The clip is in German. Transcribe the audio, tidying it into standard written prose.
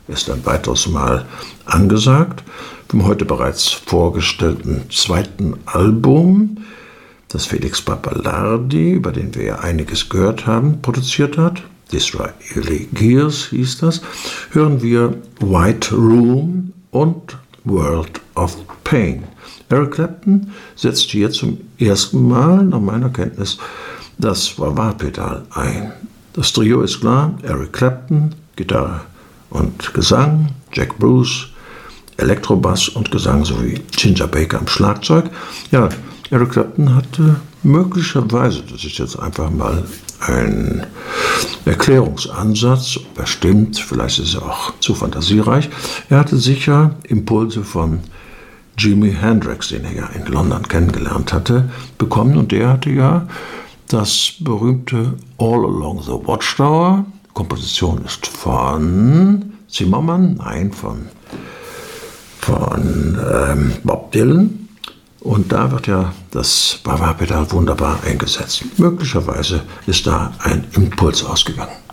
ist ein weiteres Mal angesagt. Vom heute bereits vorgestellten zweiten Album, das Felix Pappalardi, über den wir ja einiges gehört haben, produziert hat, Disraeli Gears hieß das, hören wir White Room und World of Pain. Eric Clapton setzt hier zum ersten Mal, nach meiner Kenntnis, das Wah-Wah-Pedal ein. Das Trio ist klar: Eric Clapton, Gitarre und Gesang, Jack Bruce, Elektrobass und Gesang sowie Ginger Baker am Schlagzeug. Ja, Eric Clapton hatte möglicherweise, das ist jetzt einfach mal ein Erklärungsansatz, ob er stimmt, vielleicht ist er auch zu fantasiereich, er hatte sicher Impulse von Jimi Hendrix, den er ja in London kennengelernt hatte, bekommen, und der hatte ja das berühmte All Along the Watchtower. Komposition ist von Zimmermann, nein, von Bob Dylan. Und da wird ja das Wah-Wah-Pedal wunderbar eingesetzt. Möglicherweise ist da ein Impuls ausgegangen.